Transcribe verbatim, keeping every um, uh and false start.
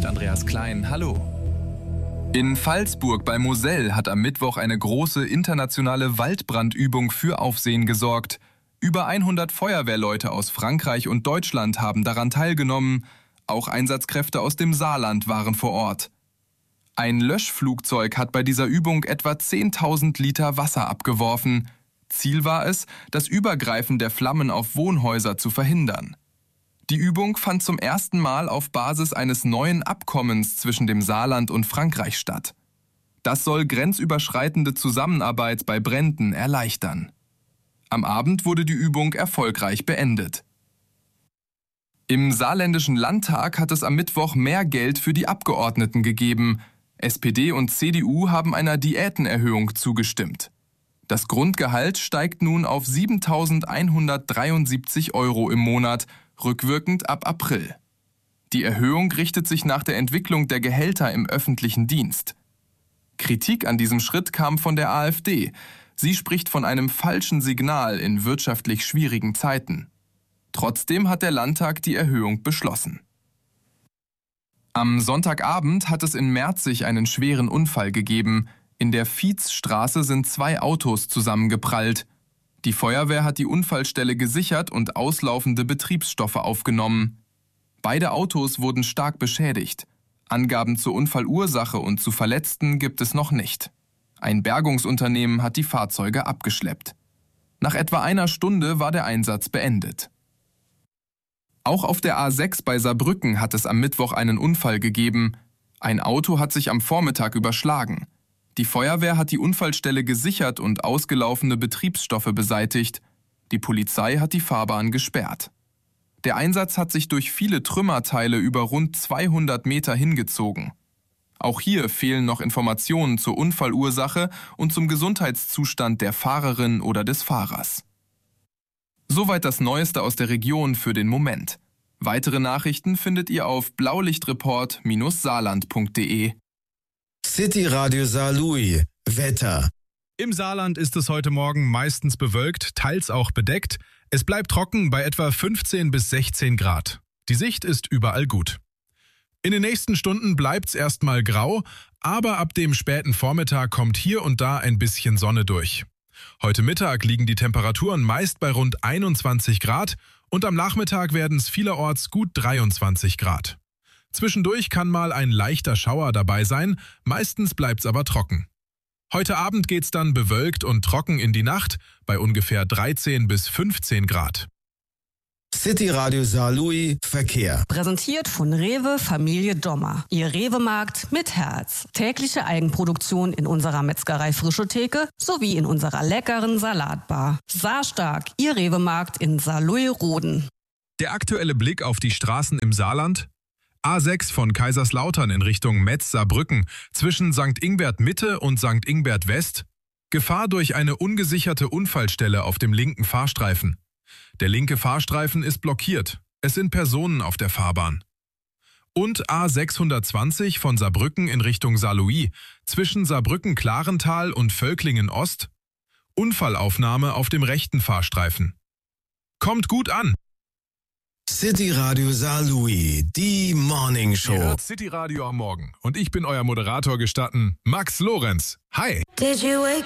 Andreas Klein. Hallo. In Pfalzburg bei Moselle hat am Mittwoch eine große internationale Waldbrandübung für Aufsehen gesorgt. Über hundert Feuerwehrleute aus Frankreich und Deutschland haben daran teilgenommen. Auch Einsatzkräfte aus dem Saarland waren vor Ort. Ein Löschflugzeug hat bei dieser Übung etwa zehntausend Liter Wasser abgeworfen. Ziel war es, das Übergreifen der Flammen auf Wohnhäuser zu verhindern. Die Übung fand zum ersten Mal auf Basis eines neuen Abkommens zwischen dem Saarland und Frankreich statt. Das soll grenzüberschreitende Zusammenarbeit bei Bränden erleichtern. Am Abend wurde die Übung erfolgreich beendet. Im saarländischen Landtag hat es am Mittwoch mehr Geld für die Abgeordneten gegeben. S P D und C D U haben einer Diätenerhöhung zugestimmt. Das Grundgehalt steigt nun auf siebentausendeinhundertdreiundsiebzig Euro im Monat, rückwirkend ab April. Die Erhöhung richtet sich nach der Entwicklung der Gehälter im öffentlichen Dienst. Kritik an diesem Schritt kam von der AfD. Sie spricht von einem falschen Signal in wirtschaftlich schwierigen Zeiten. Trotzdem hat der Landtag die Erhöhung beschlossen. Am Sonntagabend hat es in Merzig einen schweren Unfall gegeben. In der Vietzstraße sind zwei Autos zusammengeprallt. Die Feuerwehr hat die Unfallstelle gesichert und auslaufende Betriebsstoffe aufgenommen. Beide Autos wurden stark beschädigt. Angaben zur Unfallursache und zu Verletzten gibt es noch nicht. Ein Bergungsunternehmen hat die Fahrzeuge abgeschleppt. Nach etwa einer Stunde war der Einsatz beendet. Auch auf der A sechs bei Saarbrücken hat es am Mittwoch einen Unfall gegeben. Ein Auto hat sich am Vormittag überschlagen. Die Feuerwehr hat die Unfallstelle gesichert und ausgelaufene Betriebsstoffe beseitigt. Die Polizei hat die Fahrbahn gesperrt. Der Einsatz hat sich durch viele Trümmerteile über rund zweihundert Meter hingezogen. Auch hier fehlen noch Informationen zur Unfallursache und zum Gesundheitszustand der Fahrerin oder des Fahrers. Soweit das Neueste aus der Region für den Moment. Weitere Nachrichten findet ihr auf blaulichtreport Bindestrich saarland punkt de. City Radio Saarlouis. Wetter. Im Saarland ist es heute Morgen meistens bewölkt, teils auch bedeckt. Es bleibt trocken bei etwa fünfzehn bis sechzehn Grad. Die Sicht ist überall gut. In den nächsten Stunden bleibt's erstmal grau, aber ab dem späten Vormittag kommt hier und da ein bisschen Sonne durch. Heute Mittag liegen die Temperaturen meist bei rund einundzwanzig Grad und am Nachmittag werden es vielerorts gut dreiundzwanzig Grad. Zwischendurch kann mal ein leichter Schauer dabei sein, meistens bleibt's aber trocken. Heute Abend geht's dann bewölkt und trocken in die Nacht bei ungefähr dreizehn bis fünfzehn Grad. City Radio Saarlouis Verkehr. Präsentiert von Rewe Familie Dommer. Ihr Rewe-Markt mit Herz. Tägliche Eigenproduktion in unserer Metzgerei Frische Theke sowie in unserer leckeren Salatbar. Saarstark, Ihr Rewe-Markt in Saarlouis-Roden. Der aktuelle Blick auf die Straßen im Saarland. A sechs von Kaiserslautern in Richtung Metz-Saarbrücken zwischen Sankt Ingbert Mitte und Sankt Ingbert West. Gefahr durch eine ungesicherte Unfallstelle auf dem linken Fahrstreifen. Der linke Fahrstreifen ist blockiert. Es sind Personen auf der Fahrbahn. Und A sechshundertzwanzig von Saarbrücken in Richtung Saarlouis zwischen Saarbrücken-Klarental und Völklingen-Ost. Unfallaufnahme auf dem rechten Fahrstreifen. Kommt gut an! City Radio Saarlouis, die Morning Show. Ihr hört City Radio am Morgen und ich bin euer Moderator gestatten, Max Lorenz. Hi! Did you wake